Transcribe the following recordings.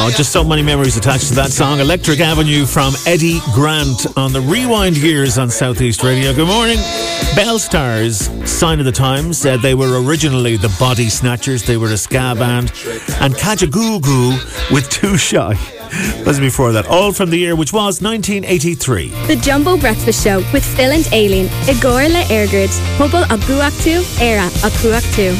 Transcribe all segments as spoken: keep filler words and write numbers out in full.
Oh, just so many memories attached to that song. Electric Avenue from Eddie Grant on the Rewind Years on Southeast Radio. Good morning. Bell Stars, sign of the times. Said they were originally the Body Snatchers. They were a ska band. And Kajagoogoo with Too Shy was before that. All from the year which was nineteen eighty-three. The Jumbo Breakfast Show with Phil and Aileen. Igor Le Ergrid. Hubble Aguaktu. Era Akuaktu.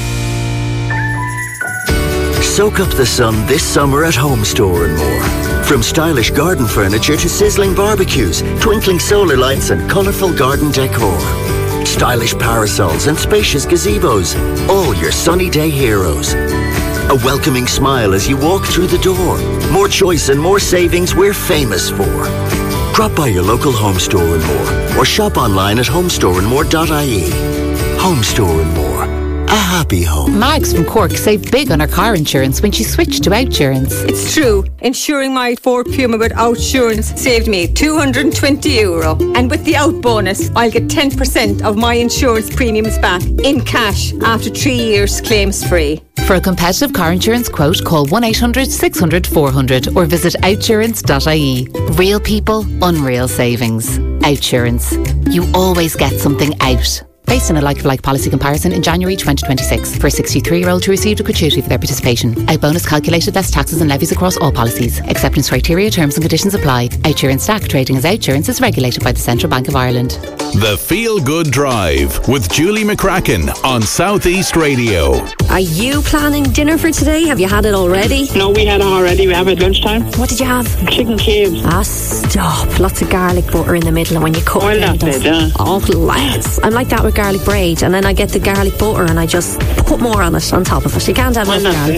Soak up the sun this summer at Home Store and more. From stylish garden furniture to sizzling barbecues, twinkling solar lights and colourful garden decor. Stylish parasols and spacious gazebos, all your sunny day heroes. A welcoming smile as you walk through the door. More choice and more savings we're famous for. Drop by your local Home Store and more, or shop online at homestore and more dot I E. Home Store and More. A happy home. Mags from Cork saved big on her car insurance when she switched to Outsurance. It's true. Insuring my Ford Puma with Outsurance saved me two hundred twenty euro. And with the Out bonus, I'll get ten percent of my insurance premiums back in cash after three years claims free. For a competitive car insurance quote, call one eight hundred six hundred four hundred or visit outsurance dot I E. Real people, unreal savings. Outsurance. You always get something out. Based on a like-for-like policy comparison in January twenty twenty-six for a sixty-three-year-old who received a gratuity for their participation. Out bonus calculated less taxes and levies across all policies. Acceptance criteria, terms and conditions apply. Outsurance Stack trading as Outsurance is regulated by the Central Bank of Ireland. The Feel Good Drive with Julie McCracken on Southeast Radio. Are you planning dinner for today? Have you had it already? No, we had it already. We have it at lunchtime. What did you have? Chicken cubes. Ah, stop. Lots of garlic butter in the middle, and when you cook Oil it, that bit, yeah. Oh, lads. I'm like that with garlic bread, and then I get the garlic butter and I just put more on it on top of it. You can't have enough garlic.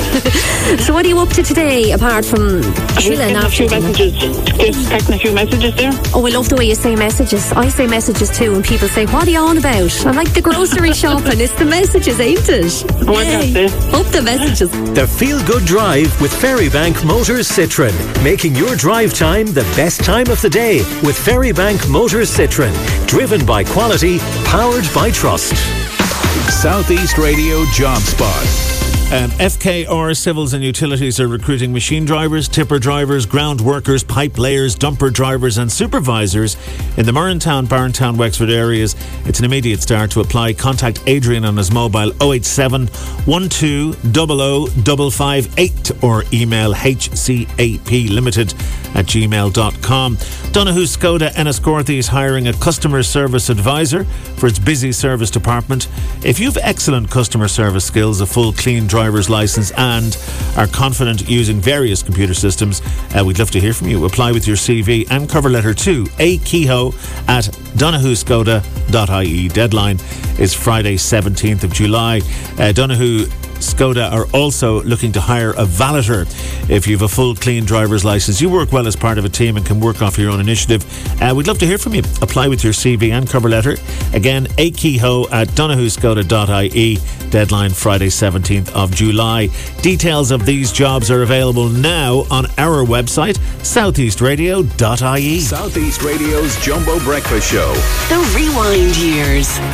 So what are you up to today, apart from chilling after a few messages? Just texting a few messages there. Oh, I love the way you say messages. I say messages too, and people say, what are you on about? I'm like the grocery shopping. It's the messages, ain't it? Oh, I can't say. Up the messages. The Feel Good Drive with Ferrybank Motors Citroen, making your drive time the best time of the day with Ferrybank Motors Citroen, driven by quality, powered by trust. Southeast Radio Job Spot. Um, F K R Civils and Utilities are recruiting machine drivers, tipper drivers, ground workers, pipe layers, dumper drivers and supervisors in the Murrentown, Barntown, Wexford areas. It's an immediate start. To apply, contact Adrian on his mobile oh eight seven, one two zero zero five five eight or email h c a p limited at gmail dot com. Donoghue Skoda Enniscorthy is hiring a customer service advisor for its busy service department. If you've excellent customer service skills, a full clean driver's licence and are confident using various computer systems, uh, we'd love to hear from you. Apply with your C V and cover letter to a kehoe at donoghue skoda dot I E. Deadline is Friday seventeenth of July. Uh, Donoghue Skoda are also looking to hire a valeter. If you have a full clean driver's licence, you work well as part of a team and can work off your own initiative, uh, we'd love to hear from you. Apply with your C V and cover letter. Again, a kehoe at donoghue skoda dot I E. Deadline Friday seventeenth of July. Details of these jobs are available now on our website, southeast radio dot I E. Southeast Radio's Jumbo Breakfast Show. The Rewind Years.